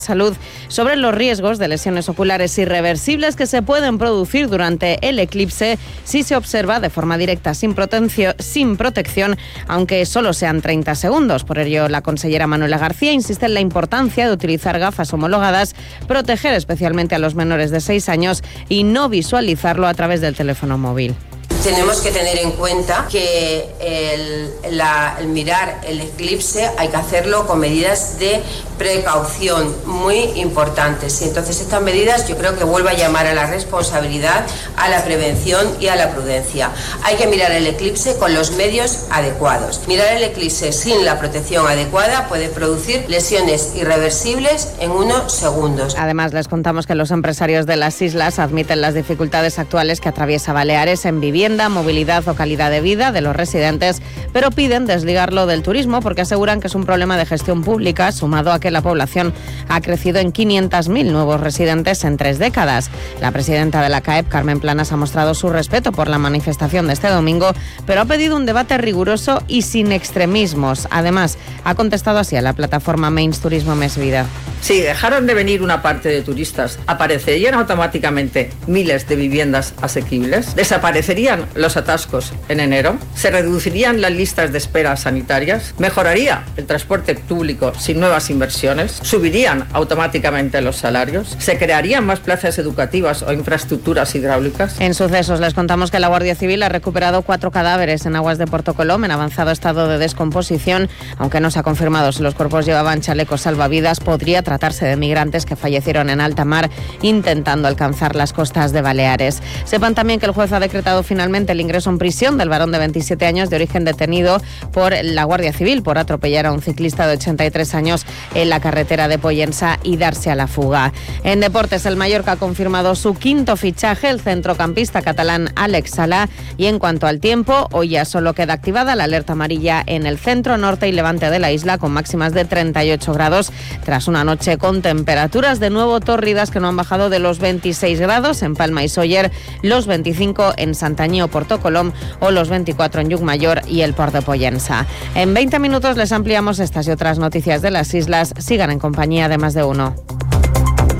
Salud sobre los riesgos de lesiones oculares irreversibles que se pueden producir durante el eclipse si se observa de forma directa sin protección, aunque solo sean 30 segundos. Por ello, la consellera Manuela García insiste en la importancia de utilizar gafas homologadas, proteger especialmente a los menores de 6 años y no visualizarlo a través del teléfono móvil. Tenemos que tener en cuenta que el mirar el eclipse hay que hacerlo con medidas de precaución muy importantes. Y entonces estas medidas yo creo que vuelvo a llamar a la responsabilidad, a la prevención y a la prudencia. Hay que mirar el eclipse con los medios adecuados. Mirar el eclipse sin la protección adecuada puede producir lesiones irreversibles en unos segundos. Además, les contamos que los empresarios de las islas admiten las dificultades actuales que atraviesa Baleares en vivienda, movilidad o calidad de vida de los residentes, pero piden desligarlo del turismo porque aseguran que es un problema de gestión pública, sumado a que la población ha crecido en 500.000 nuevos residentes en 3 décadas. La presidenta de la CAEP, Carmen Planas, ha mostrado su respeto por la manifestación de este domingo, pero ha pedido un debate riguroso y sin extremismos. Además, ha contestado así a la plataforma Mains Turismo Més Vida. Si dejaran de venir una parte de turistas, ¿aparecerían automáticamente miles de viviendas asequibles? ¿Desaparecerían los atascos en enero? ¿Se reducirían las listas de espera sanitarias? ¿Mejoraría el transporte público sin nuevas inversiones? ¿Subirían automáticamente los salarios? ¿Se crearían más plazas educativas o infraestructuras hidráulicas? En sucesos les contamos que la Guardia Civil ha recuperado 4 cadáveres en aguas de Porto Colom en avanzado estado de descomposición. Aunque no se ha confirmado si los cuerpos llevaban chalecos salvavidas, podría tratarse de migrantes que fallecieron en alta mar intentando alcanzar las costas de Baleares. Sepan también que el juez ha decretado finalmente el ingreso en prisión del varón de 27 años de origen detenido por la Guardia Civil por atropellar a un ciclista de 83 años en la carretera de Pollensa y darse a la fuga. En deportes, el Mallorca ha confirmado su 5º fichaje, el centrocampista catalán Alex Sala. Y en cuanto al tiempo, hoy ya solo queda activada la alerta amarilla en el centro, norte y levante de la isla, con máximas de 38 grados, tras una noche con temperaturas de nuevo tórridas que no han bajado de los 26 grados en Palma y Sóller, los 25 en Santanyí o Porto Colom o los 24 en Llucmajor y el Port de Pollensa. En 20 minutos les ampliamos estas y otras noticias de las islas. Sigan en compañía de Más de Uno.